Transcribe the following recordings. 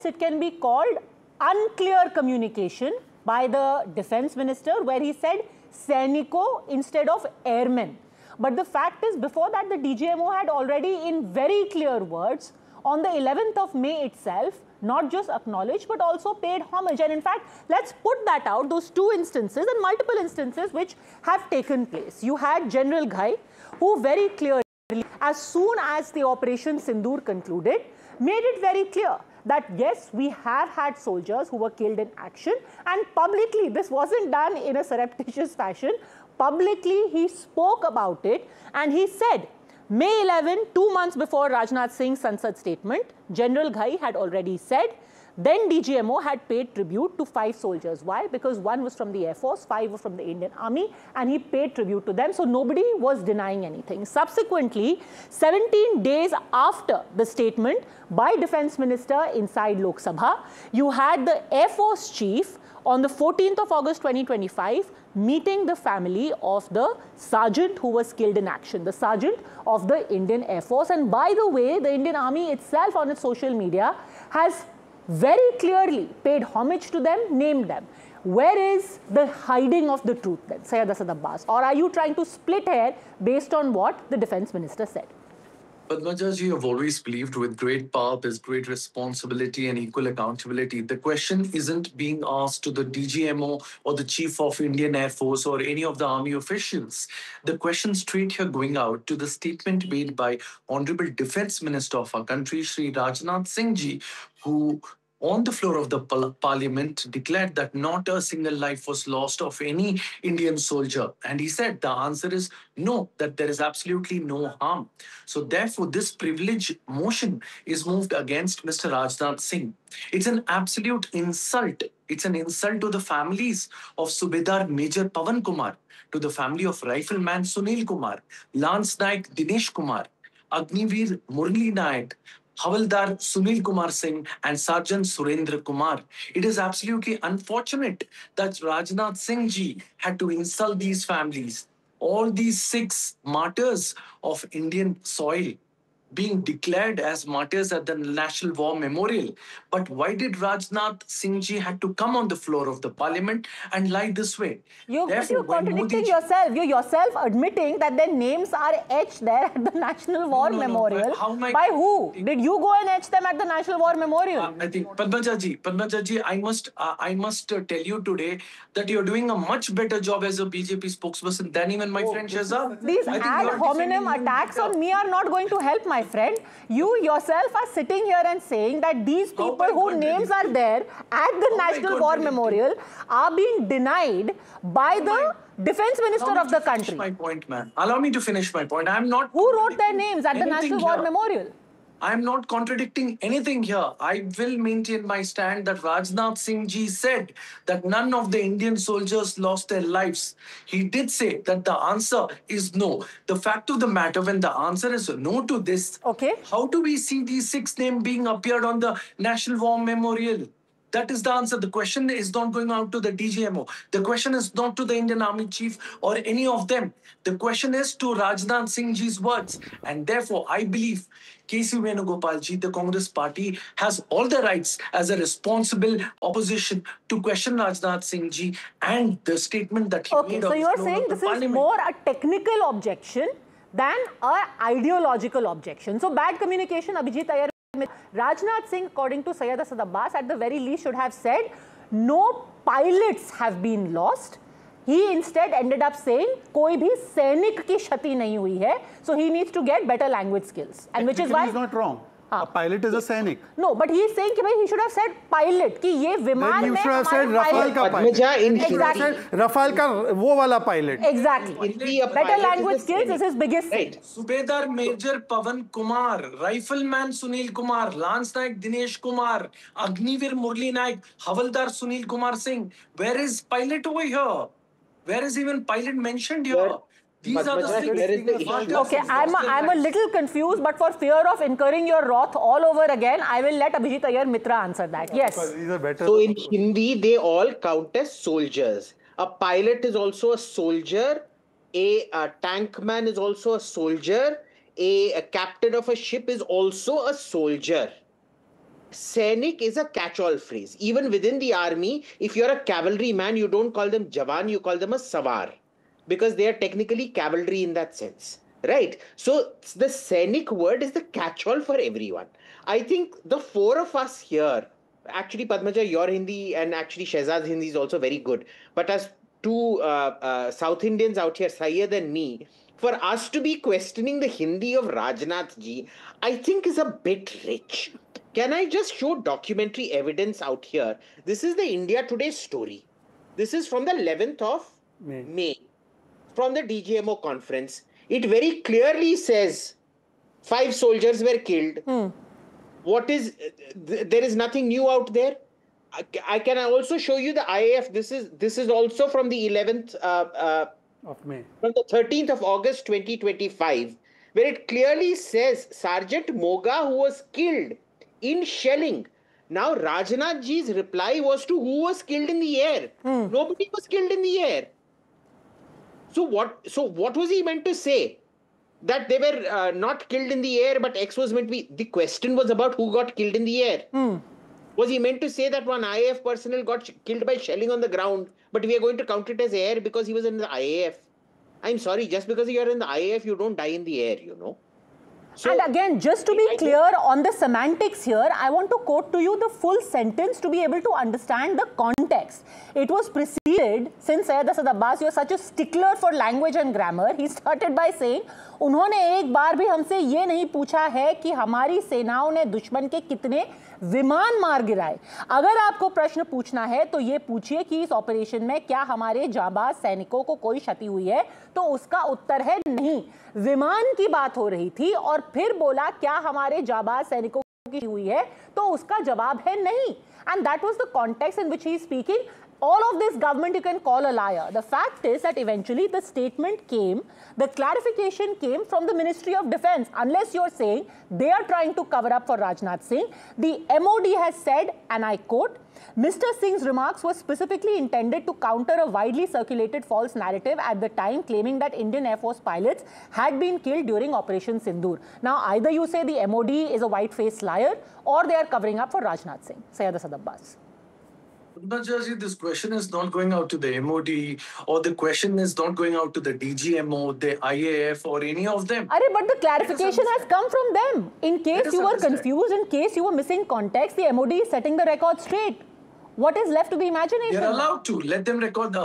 it can be called unclear communication by the defense minister, where he said Sainiko instead of airmen. But the fact is, before that, the DGMO had already, in very clear words, on the 11th of May itself, not just acknowledged, but also paid homage. And in fact, let's put that out, those two instances and multiple instances which have taken place. You had General Ghai, who very clearly, as soon as the Operation Sindoor concluded, made it very clear that yes, we have had soldiers who were killed in action, and publicly, this wasn't done in a surreptitious fashion. Publicly, he spoke about it, and he said, May 11, 2 months before Rajnath Singh's Sansad statement, General Ghai had already said, then DGMO had paid tribute to 5 soldiers. Why? Because 1 was from the Air Force, 5 were from the Indian Army, and he paid tribute to them. So nobody was denying anything. Subsequently, 17 days after the statement by Defense Minister inside Lok Sabha, you had the Air Force Chief on the 14th of August 2025 meeting the family of the sergeant who was killed in action, the sergeant of the Indian Air Force. And by the way, the Indian Army itself on its social media has very clearly paid homage to them, named them. Where is the hiding of the truth then, Syed Asad Abbas? Or are you trying to split hair based on what the defense minister said? Padmaja ji, I've always believed with great power there's great responsibility and equal accountability. The question isn't being asked to the DGMO or the Chief of Indian Air Force or any of the army officials. The question straight here going out to the statement made by Honorable Defense Minister of our country, Shri Rajnath Singh ji, who on the floor of the parliament declared that not a single life was lost of any Indian soldier. And he said the answer is no, that there is absolutely no harm. So therefore, this privilege motion is moved against Mr. Rajnath Singh. It's an absolute insult. It's an insult to the families of Subedar Major Pawan Kumar, to the family of Rifleman Sunil Kumar, Lance Naik Dinesh Kumar, Agniveer Murli Naik, Havaldar Sunil Kumar Singh and Sergeant Surendra Kumar. It is absolutely unfortunate that Rajnath Singh ji had to insult these families. All these 6 martyrs of Indian soil being declared as martyrs at the National War Memorial. But why did Rajnath Singh ji had to come on the floor of the parliament and lie this way? You're contradicting yourself. You're yourself admitting that their names are etched there at the National War Memorial. By who? Did you go and etch them at the National War Memorial? I think, Padmaja ji, I must tell you today that you're doing a much better job as a BJP spokesperson than even my friend Shahzad. These ad hominem attacks on me are not going to help, my friend. You yourself are sitting here and saying that these people whose names are there at the National War Memorial are being denied by the defense minister of the country. My point, man. Allow me to finish my point. I'm not. Who wrote their names at the National War Memorial? I'm not contradicting anything here. I will maintain my stand that Rajnath Singh ji said that none of the Indian soldiers lost their lives. He did say that the answer is no. The fact of the matter, when the answer is no to this, how do we see these 6 names being appeared on the National War Memorial? That is the answer. The question is not going out to the DGMO. The question is not to the Indian Army Chief or any of them. The question is to Rajnath Singh ji's words. And therefore, I believe K.C. Venugopal ji, the Congress party, has all the rights as a responsible opposition to question Rajnath Singh ji and the statement that he made. So you're saying this is more a technical objection than an ideological objection. So bad communication, Abhijit Iyer. Rajnath Singh, according to Syed Asad Abbas, at the very least should have said, no pilots have been lost. He instead ended up saying, koi bhi sainik ki shati nahi hui hai. So he needs to get better language skills. And which is why... He's not wrong. A pilot is a Sainik. No, but he is saying that he should have said pilot. Ki ye viman you should have said Rafale ka pilot. Exactly. Rafale ka wo wala pilot. Exactly. Better language skills is his biggest thing. Subedar Major Pawan Kumar, Rifleman Sunil Kumar, Lance Naik Dinesh Kumar, Agniveer Murli Naik, Havaldar Sunil Kumar Singh. Where is pilot over here? Where is even pilot mentioned here? These are the 6 things. Okay, I'm a little confused, but for fear of incurring your wrath all over again, I will let Abhijit Iyer Mitra answer that. Yes. So in Hindi, they all count as soldiers. A pilot is also a soldier. A tankman is also a soldier. A captain of a ship is also a soldier. Sainik is a catch-all phrase. Even within the army, if you're a cavalry man, you don't call them Jawan, you call them a Sawar, because they are technically cavalry in that sense, right? So the Sainik word is the catch-all for everyone. I think the four of us here, actually Padmaja, your Hindi and actually Shehzad's Hindi is also very good, but as two South Indians out here, Syed and me, for us to be questioning the Hindi of Rajnath ji, I think is a bit rich. Can I just show documentary evidence out here? This is the India Today story. This is from the 11th of May, from the DGMO conference. It very clearly says 5 soldiers were killed. What is, there is nothing new out there. I can also show you the IAF. This is also from the 11th of May. From the 13th of August 2025, where it clearly says Sergeant Moga, who was killed in shelling. Now, Rajnath ji's reply was to who was killed in the air. Nobody was killed in the air. So what was he meant to say? That they were not killed in the air, but X was meant to be. The question was about who got killed in the air. Was he meant to say that one IAF personnel got killed by shelling on the ground, but we are going to count it as air because he was in the IAF? I'm sorry, just because you're in the IAF, you don't die in the air, you know. So, and again, just to be clear on the semantics here, I want to quote to you the full sentence to be able to understand the context. It was preceded, since Syed Asad Abbas, you are such a stickler for language and grammar, he started by saying, उन्होंने एक बार भी हमसे ये नहीं पूछा है कि हमारी सेनाओं ने दुश्मन के कितने विमान मार गिराए। अगर आपको प्रश्न पूछना है तो ये पूछिए कि इस ऑपरेशन में क्या हमारे जाबाज सैनिकों को कोई क्षति हुई है, तो उसका उत्तर है नहीं। विमान की बात हो रही थी और फिर बोला क्या हमारे जाबाज सैनिकों की हुई है, तो उसका जवाब है नहीं। And that was the context in which he is speaking. All of this government you can call a liar. The fact is that eventually the statement came, the clarification came from the Ministry of Defense. Unless you're saying they are trying to cover up for Rajnath Singh, the MOD has said, and I quote, Mr. Singh's remarks were specifically intended to counter a widely circulated false narrative at the time claiming that Indian Air Force pilots had been killed during Operation Sindoor. Now, either you say the MOD is a white-faced liar or they are covering up for Rajnath Singh. Syed Asad Abbas. Padmaja, this question is not going out to the MOD, or the question is not going out to the DGMO, the IAF, or any of them. But the clarification has come from them. In case you were confused, in case you were missing context, the MOD is setting the record straight. What is left to the imagination? They're allowed to. Let them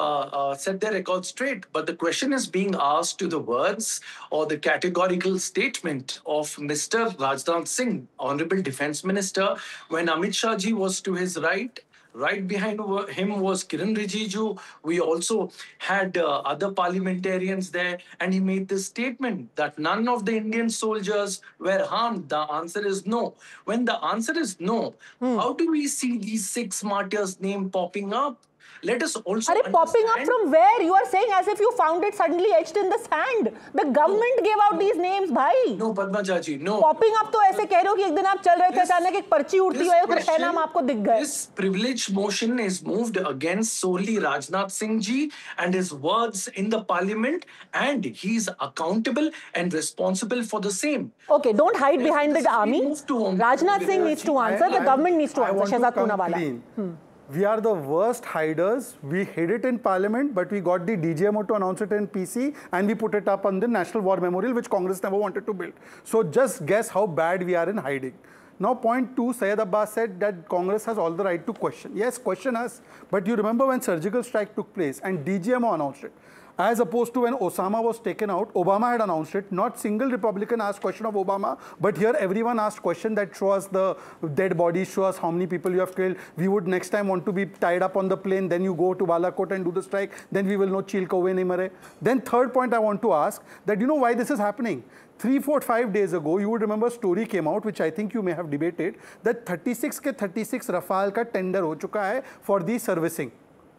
set their record straight. But the question is being asked to the words or the categorical statement of Mr. Rajnath Singh, Honorable Defence Minister, when Amit Shah ji was to his right. Right behind him was Kiran Rijiju. We also had other parliamentarians there, and he made this statement that none of the Indian soldiers were harmed. The answer is no. When the answer is no, how do we see these 6 martyrs' name popping up? Let us also popping up from where? You are saying as if you found it suddenly etched in the sand. The government gave out these names, bhai. No, Padmaja ji, no. Popping up तो ऐसे कह रहे हो कि एक दिन आप चल रहे थे अचानक एक पर्ची उड़ती हुई और 6 नाम आपको दिख गए. This privilege motion is moved against solely Rajnath Singh ji and his words in the parliament, and he is accountable and responsible for the same. Okay, don't hide behind the army. Rajnath Singh needs to answer. The government needs to answer. Shehzad Poonawala. We are the worst hiders. We hid it in parliament, but we got the DGMO to announce it in PC, and we put it up on the National War Memorial, which Congress never wanted to build. So just guess how bad we are in hiding. Now, point 2, Syed Abbas said that Congress has all the right to question. Yes, question us. But you remember when surgical strike took place and DGMO announced it. As opposed to when Osama was taken out, Obama had announced it. Not single Republican asked question of Obama, but here everyone asked question that show us the dead bodies, show us how many people you have killed. We would next time want to be tied up on the plane, then you go to Balakot and do the strike, then we will know Chil Kauve nahi mare. Then third point I want to ask, that you know why this is happening? 3, 4, 5 days ago, you would remember a story came out, which I think you may have debated, that 36 Rafale ka tender ho chuka hai for the servicing.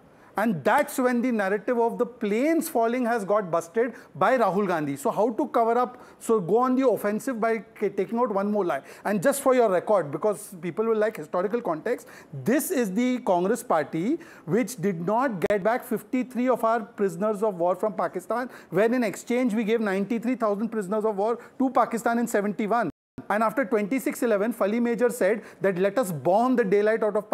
And that's when the narrative of the planes falling has got busted by Rahul Gandhi. So how to cover up, so go on the offensive by taking out one more lie. And just for your record, because people will like historical context, this is the Congress party which did not get back 53 of our prisoners of war from Pakistan, when in exchange we gave 93,000 prisoners of war to Pakistan in 71. And after 26/11, Fali Major said that let us bomb the daylight out of